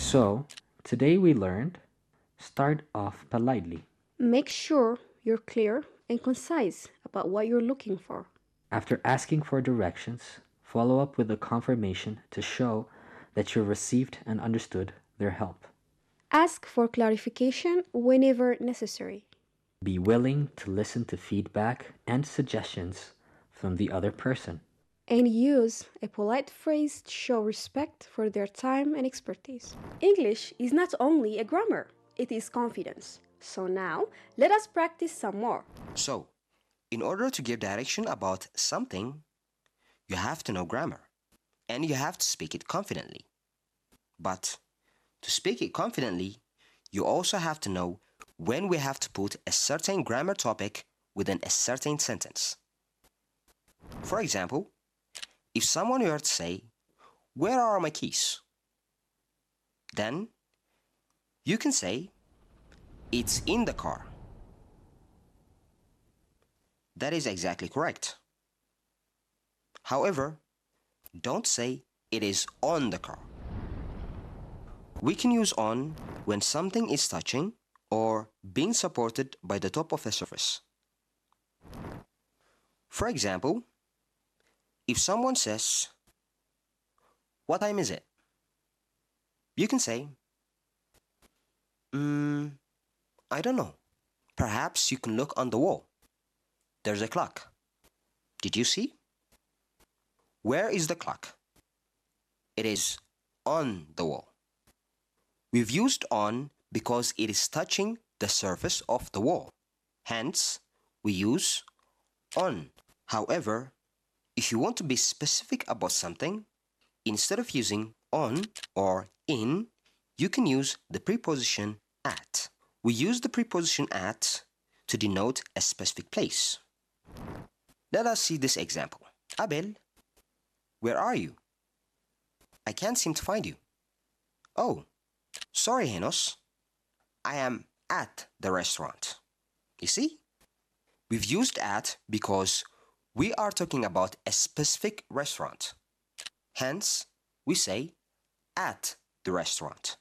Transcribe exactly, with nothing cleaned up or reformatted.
So, today we learned start off politely. Make sure you're clear and concise about what you're looking for. After asking for directions, follow up with a confirmation to show that you received and understood their help. Ask for clarification whenever necessary. Be willing to listen to feedback and suggestions from the other person. And use a polite phrase to show respect for their time and expertise. English is not only a grammar, it is confidence. So now, let us practice some more. So, in order to give direction about something, you have to know grammar and you have to speak it confidently. But to speak it confidently, you also have to know when we have to put a certain grammar topic within a certain sentence. For example, if someone were to say, "Where are my keys?" Then you can say, "It's in the car." That is exactly correct. However, don't say it is on the car. We can use on when something is touching or being supported by the top of a surface. For example, if someone says, "What time is it?" You can say, mm, I don't know. Perhaps you can look on the wall. There's a clock. Did you see? Where is the clock? It is on the wall. We've used on because it is touching the surface of the wall. Hence, we use on. However, if you want to be specific about something, instead of using on or in, you can use the preposition at. We use the preposition at to denote a specific place. Let us see this example. Abel, where are you? I can't seem to find you. Oh, sorry, Henos. I am at the restaurant. You see? We've used at because we are talking about a specific restaurant. Hence, we say at the restaurant.